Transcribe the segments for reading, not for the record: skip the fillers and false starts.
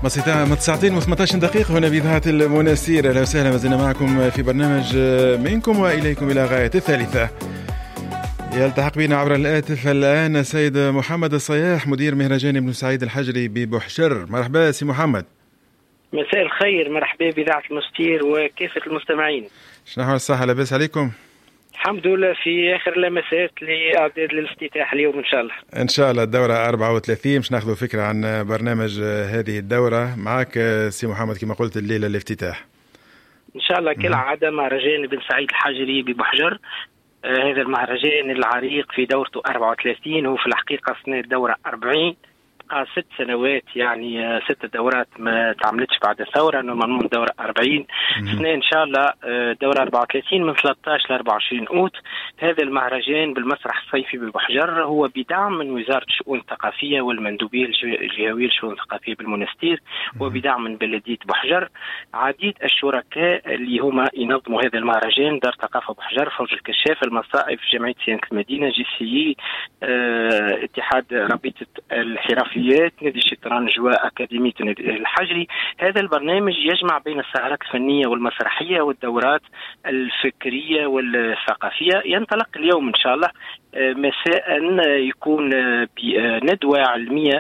ساعتين و18 دقيقة هنا بإذاعة المنستير. أهلا وسهلا، ما زلنا معكم في برنامج منكم وإليكم إلى غاية الثالثة. يلتحق بنا عبر الهاتف الآن السيد محمد الصياح، مدير مهرجان ابن سعيد الحجري ببحشر. مرحبا سي محمد. مساء الخير، مرحبا بإذاعة المنستير وكافة المستمعين. شنو الصحة، لاباس عليكم؟ الحمد لله، في آخر لمسات لإعداد للافتتاح اليوم إن شاء الله. إن شاء الله الدورة 34 باش ناخذوا فكرة عن برنامج هذه الدورة. معك سي محمد كما قلت الليلة الافتتاح إن شاء الله كالعادة مهرجان ابن سعيد الحجري ببحجر. هذا المهرجان العريق في دورته 34، هو في الحقيقة سنة الدورة 40، 6 سنوات، يعني 6 دورات ما تعملتش بعد الثورة، نورمالمون دورة 40 سنة إن شاء الله. دورة 34 من 13 ل 24 أوت. هذا المهرجان بالمسرح الصيفي ببحجر هو بدعم من وزارة الشؤون الثقافية والمندوبية الجهوية للشؤون الثقافية بالمنستير، وبدعم من بلدية بحجر. عديد الشركاء اللي هما ينظموا هذا المهرجان: دار ثقافة بحجر، فوج الكشاف، المصائف، جمعية صيانة المدينة، GCI، اتحاد رابطة الحرفيات، نادي الشطرنج وأكاديمية الحجري. هذا البرنامج يجمع بين السهرات الفنية والمسرحية والدورات الفكرية والثقافية. ينطلق اليوم إن شاء الله مساء، يكون بندوة علمية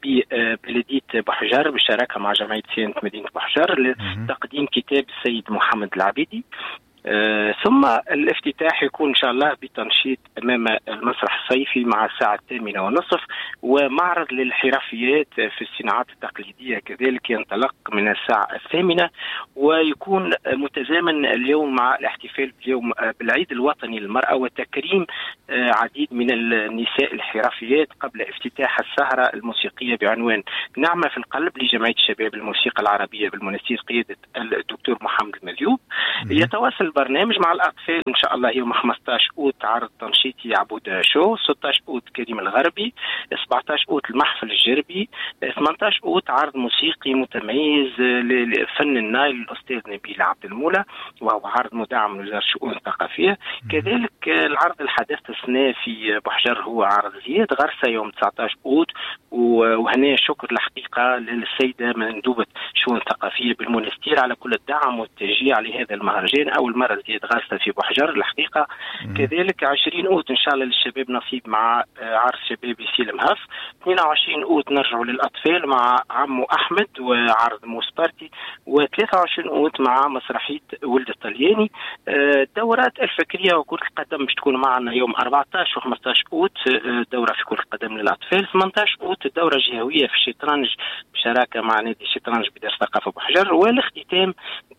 ببلدية بحجر بالشراكة مع جمعية صيانة مدينة بحجر لتقديم كتاب السيد محمد العبيدي. ثم الافتتاح يكون إن شاء الله بتنشيط أمام المسرح الصيفي مع الساعة 8:30، ومعرض للحرفيات في الصناعات التقليدية كذلك ينطلق من الساعة 8، ويكون متزامن اليوم مع الاحتفال باليوم بالعيد الوطني للمرأة وتكريم عديد من النساء الحرفيات قبل افتتاح السهرة الموسيقية بعنوان نعمة في القلب لجمعية شباب الموسيقى العربية بالمنستير قيادة الدكتور محمد المليوب. يتواصل البرنامج مع الأطفال إن شاء الله يوم 15 أوت عرض تنشيطي عبود شو، 16 أوت كريم الغربي، 17 أوت المحفل الجربي، 18 أوت عرض موسيقي متميز لفن النايل الأستاذ نبيل عبد المولى، وهو عرض مدعم من وزارة الشؤون الثقافية. كذلك العرض الحدث السنة في بحجر هو عرض زياد غرسة يوم 19 أوت، وهنا شكر الحقيقة للسيدة مندوبة الشؤون الثقافية بالمنستير على كل الدعم والتشجيع لهذا المهرجان. أول مرة زياد غرسة في بحجر الحقيقة. كذلك 20 أوت إن شاء الله للشباب نصيب مع عرض شبابي سيلم هاف. 22 أوت نرجعوا للأطفال مع عمو أحمد وعرض موس بارتي. و23 أوت مع مسرحية ولد الطلياني. الدورات الفكرية وكرة القدم مش تكون معنا يوم 14 و15 أوت، دورة في كرة القدم للأطفال. 18 أوت الدورة الجهوية في الشطرنج بشراكة مع نادي الشطرنج بدار ثقافة بحجر. والاختتام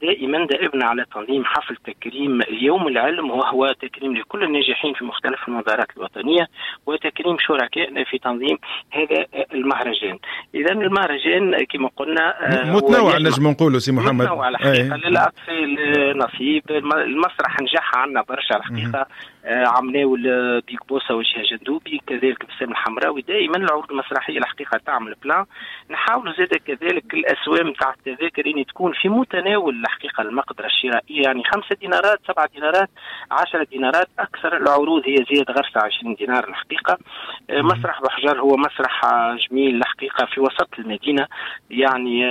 دائما على تنظيم حفل تكريم يوم العلم، وهو تكريم لكل الناجحين في مختلف المنظارات الوطنية وتكريم شركائنا في تنظيم هذا المهرجان. إذا المهرجان كما قلنا متنوع، نجم نقوله سي محمد، متنوع الحقيقة. للأطفال نصيب، المسرح نجح عنا برشا الحقيقة. عمناو بيك بوسة وجهة جندوبي، كذلك بسام الحمراوي. دائما العروض المسرحية الحقيقة تعمل بلان. نحاول زاد كذلك الأسوام تاع التذاكر إن تكون في متناول الحقيقة المقدرة الشرائية، يعني 5 دينارات، 7 دينارات، 10 دينارات. أكثر العروض هي زيادة غرسة 20 دينار الحقيقة. مسرح بحجر هو مسرح جميل الحقيقة في وسط المدينة، يعني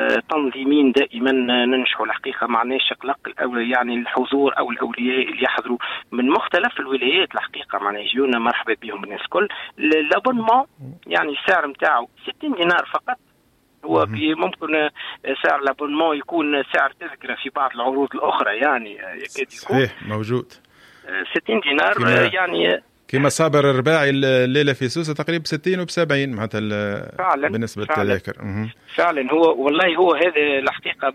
تنظيمين دائما ننجحوا الحقيقة، معناش قلق يعني الحضور أو الأولياء اللي يحضروا من مختلف الولايات الحقيقة، معناه يجونا مرحبا بهم الناس الكل. الابونمون يعني السعر نتاعو 60 دينار فقط. هو ممكن سعر الابونمون يكون سعر تذكرة في بعض العروض الأخرى، يعني يكاد يكون صحيح موجود 60 دينار يعني كما صابر الرباعي الليلة في سوسة تقريبا 60 و70 معناتها بالنسبة للتذاكر. فعلا هو والله هو هذا الحقيقة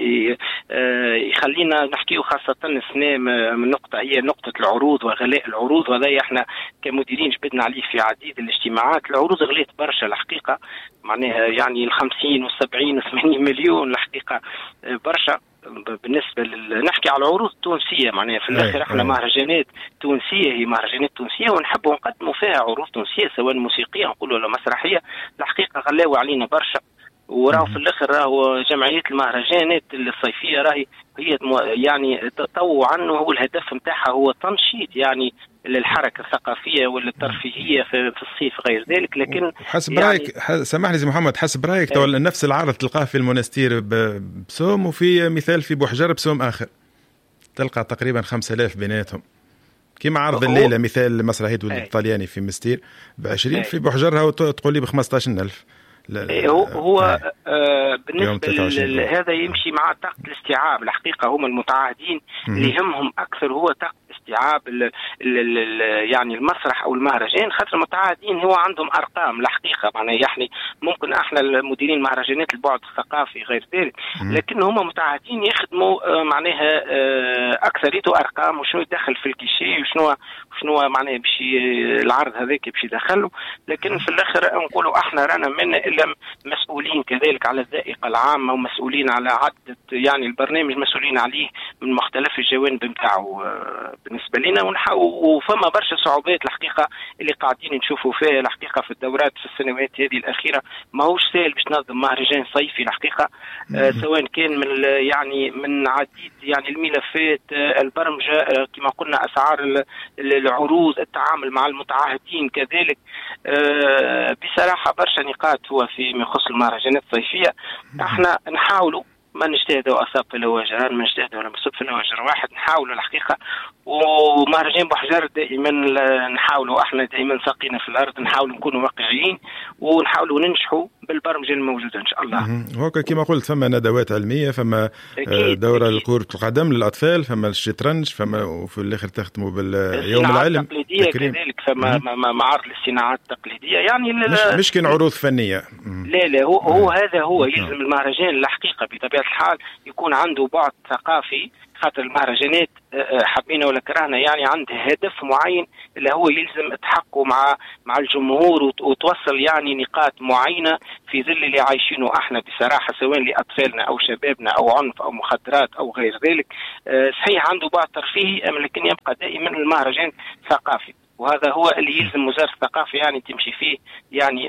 يخلينا نحكيه خاصة السنة من نقطة هي نقطة العروض وغلاء العروض، وهذا احنا كمديرين جبدنا عليه في عديد الاجتماعات. العروض غليت برشا الحقيقة، معناها يعني 50 و70 و80 مليون الحقيقة برشا. بالنسبة نحكي على العروض التونسية، معناها في الآخر احنا مهرجانات تونسية، هي مهرجانات تونسية ونحب نقدموا فيها عروض تونسية سواء موسيقية نقولوا ولا مسرحية. الحقيقة غلاوا علينا برشا، وراه في الآخر راهو جمعية المهرجانات الصيفية راهي هي يعني تطوعا، وهو الهدف نتاعها هو تنشيط يعني للحركة الثقافية والترفيهية في الصيف غير ذلك. لكن حسب رأيك سامحني زي محمد، حسب رأيك نفس العرض تلقاه في المنستير بسوم، وفي مثال في بوحجر بسوم آخر تلقى تقريبا 5000 بيناتهم، كما عرض الليلة مثال مسرحية ولد الطلياني في مستير ب20، في بحجرها وتقول لي ب15,000. هو بالنسبة هذا يمشي مع طاقة الاستيعاب. الحقيقة هم المتعاهدين اللي يهمهم أكثر هو طاقة استيعاب يعني المسرح أو المهرجان، خاطر المتعاهدين هو عندهم أرقام. الحقيقة معناها يعني ممكن احنا المديرين مهرجانات البعد الثقافي غير ذلك، لكن هم متعاهدين يخدموا معناها أكثريته أرقام، وشنو يدخل في الكيشي وشنو معناها باش العرض هذاك باش يدخله. لكن في الآخر نقولوا احنا رانا من مسؤولين كذلك على الذائقة العامة، ومسؤولين على عدة يعني البرنامج مسؤولين عليه من مختلف الجوانب نتاعو بالنسبة لنا. وفما برشا صعوبات الحقيقة اللي قاعدين نشوفوا فيها الحقيقة في الدورات في السنوات هذه الأخيرة. ما هوش سهل باش تنظم مهرجان صيفي الحقيقة، سواء كان من عديد يعني الملفات، البرمجة كما قلنا، أسعار العروض، التعامل مع المتعاهدين كذلك. بصراحة برشا نقاط هو من يخص المهرجانات الصيفية. احنا نحاولوا ما نجتهدوا أصاب في الوجران، ما نجتهدوا ولا مصب في الوجر واحد، نحاولوا الحقيقة. ومهرجان بوحجر دائما نحاولوا احنا دائما ساقينا في الأرض، نحاولوا نكونوا واقعيين ونحاولوا ننجحوا بالبرمجة الموجودة إن شاء الله. هوكا كما قلت فما ندوات علمية، فما دورة لكرة القدم للأطفال، فما الشطرنج، فما وفي الآخر تختموا باليوم العلم التقليدية كذلك، فما معرض للصناعات التقليدية يعني مش كان عروض فنية. لا هو هذا هو يلزم المهرجان الحقيقة بطبيعة الحال يكون عنده بعد ثقافي، خاطر المهرجانات حبينا ولا كرهنا يعني عندها هدف معين اللي هو يلزم تحققه مع الجمهور، وتوصل يعني نقاط معينة في ظل اللي عايشينه احنا بصراحة، سواء لأطفالنا أو شبابنا أو عنف أو مخدرات أو غير ذلك. صحيح عنده بعد ترفيهي، لكن يبقى دائما المهرجان ثقافي، وهذا هو اللي يلزم وزارة الثقافة يعني تمشي فيه يعني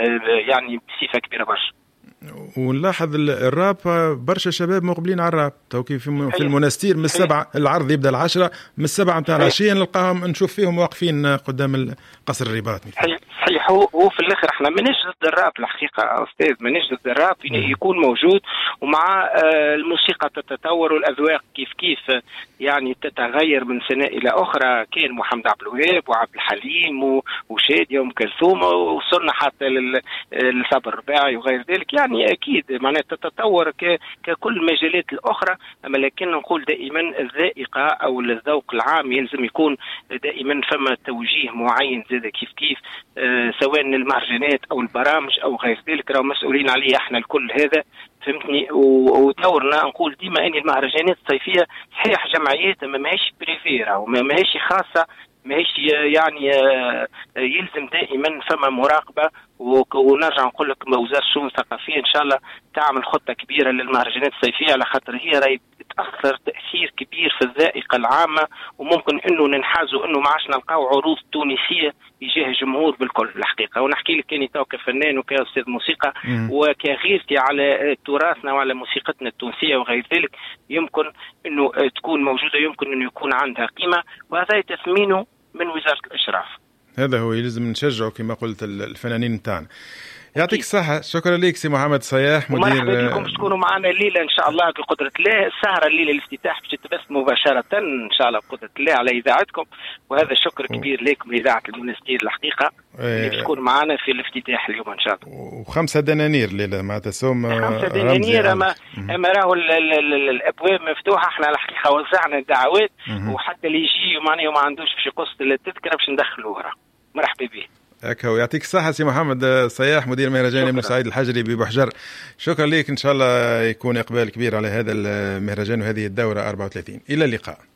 بصفة كبيرة برشا. ونلاحظ الراب برشا شباب مقبلين على الراب توكي في المنستير من 7 العرض يبدا 10 من 7 متاع العشيه نلقاهم نشوف فيهم واقفين قدام قصر الرباط. صحيح هو في الاخر احنا مانيش ضد الراب الحقيقه استاذ، مانيش ضد الراب يكون موجود، ومع الموسيقى تتطور والاذواق كيف يعني تتغير من سنه الى اخرى. كان محمد عبد الوهاب وعبد الحليم وشاديه وام كلثوم، وصلنا حتى للصبر الرباعي وغير ذلك. يعني اكيد معناها تتطور ككل المجالات الاخرى، اما لكن نقول دائما الذائقه او الذوق العام يلزم يكون دائما فما توجيه معين زاد كيف سواء المهرجانات او البرامج او غير ذلك راهو مسؤولين عليه احنا الكل هذا فهمتني. ودورنا نقول ديما ان المهرجانات الصيفيه صحيح جمعيات ماهيش بريفي راهو ماهيش خاصه، ماهيش يعني يلزم دائما فما مراقبه. ونرجع نقول لك وزاره الشؤون الثقافيه ان شاء الله تعمل خطه كبيره للمهرجانات الصيفيه، على خاطر هي راهي تاثر تاثير كبير في الذائقه العامه، وممكن انه ننحازوا انه ما عادش نلقاو عروض تونسيه يجاه الجمهور بالكل الحقيقه. ونحكي لك كاني تو كفنان وكاستاذ موسيقى وكغيرتي على تراثنا وعلى موسيقتنا التونسيه وغير ذلك، يمكن انه تكون موجوده، يمكن انه يكون عندها قيمه، وهذا تثمينه من وزاره الاشراف. هذا هو يلزم نشجعه كما قلت الفنانين نتاعنا. يعطيك الصحة، شكرا لك سي محمد صياح مدير. مرحبا بكم تكونوا معنا الليلة إن شاء الله بقدرة الله. السهرة الليلة الافتتاح باش تتبث مباشرة إن شاء الله بقدرة الله على إذاعتكم، وهذا شكر كبير لكم إذاعة المنستير الحقيقة اللي باش تكون معنا في الافتتاح اليوم إن شاء الله. و5 دنانير الليلة معناتها سوم 5 دنانير. أما راهو الأبواب مفتوحة، إحنا الحقيقة وزعنا الدعوات وحتى اللي يجي معناه وما عندوش باش يقص التذكرة باش ندخلوها. مرحبا به. هكا ويعطيك الصحة سي محمد صياح مدير مهرجان ابن سعيد الحجري ببحجر. شكرا لك، إن شاء الله يكون إقبال كبير على هذا المهرجان وهذه الدورة 34. إلى اللقاء.